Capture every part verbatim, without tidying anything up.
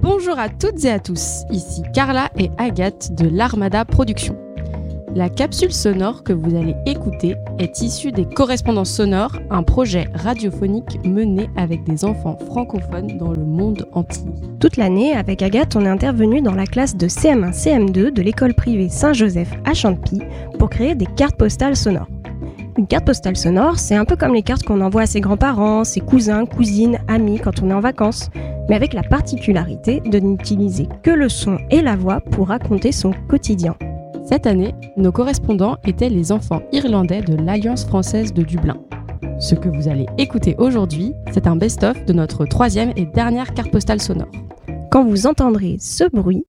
Bonjour à toutes et à tous, ici Carla et Agathe de l'Armada Productions. La capsule sonore que vous allez écouter est issue des Correspondances sonores, un projet radiophonique mené avec des enfants francophones dans le monde entier. Toute l'année, avec Agathe, on est intervenu dans la classe de C M un C M deux de l'école privée Saint-Joseph à Chantepie pour créer des cartes postales sonores. Une carte postale sonore, c'est un peu comme les cartes qu'on envoie à ses grands-parents, ses cousins, cousines, amis quand on est en vacances, mais avec la particularité de n'utiliser que le son et la voix pour raconter son quotidien. Cette année, nos correspondants étaient les enfants irlandais de l'Alliance française de Dublin. Ce que vous allez écouter aujourd'hui, c'est un best-of de notre troisième et dernière carte postale sonore. Quand vous entendrez ce bruit,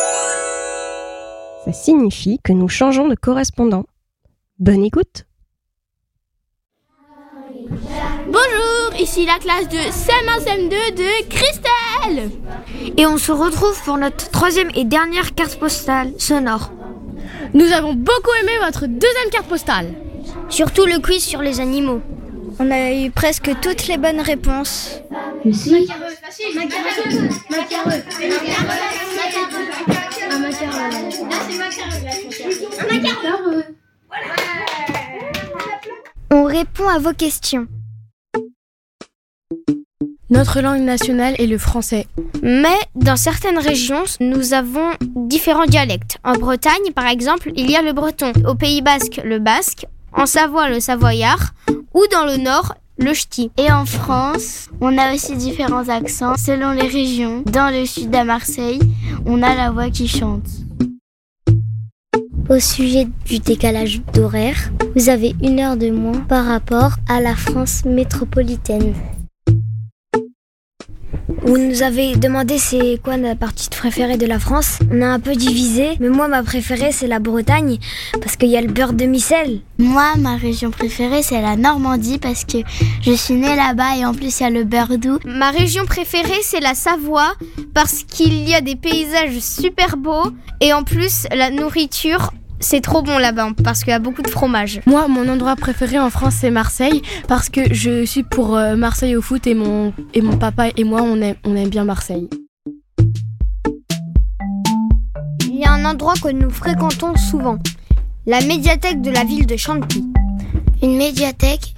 ça signifie que nous changeons de correspondant. Bonne écoute! Bonjour, ici la classe de C M un C M deux de Christelle. Et on se retrouve pour notre troisième et dernière carte postale sonore. Nous avons beaucoup aimé votre deuxième carte postale. Surtout le quiz sur les animaux. On a eu presque toutes les bonnes réponses. Je suis macareux, macareux, macareux, un macareux. Là c'est macareux, là c'est un macareux. On répond à vos questions. Notre langue nationale est le français. Mais dans certaines régions, nous avons différents dialectes. En Bretagne, par exemple, il y a le breton. Au Pays Basque, le basque. En Savoie, le savoyard. Ou dans le nord, le ch'ti. Et en France, on a aussi différents accents selon les régions. Dans le sud, à Marseille, on a la voix qui chante. Au sujet du décalage d'horaire, vous avez une heure de moins par rapport à la France métropolitaine. Vous nous avez demandé c'est quoi notre partie préférée de la France. On a un peu divisé, mais moi ma préférée c'est la Bretagne parce qu'il y a le beurre de micelle. Moi ma région préférée c'est la Normandie parce que je suis née là-bas et en plus il y a le beurre doux. Ma région préférée c'est la Savoie parce qu'il y a des paysages super beaux et en plus la nourriture c'est trop bon là-bas parce qu'il y a beaucoup de fromage. Moi, mon endroit préféré en France, c'est Marseille parce que je suis pour euh, Marseille au foot et mon, et mon papa et moi, on aime, on aime bien Marseille. Il y a un endroit que nous fréquentons souvent, la médiathèque de la ville de Chantepie. Une médiathèque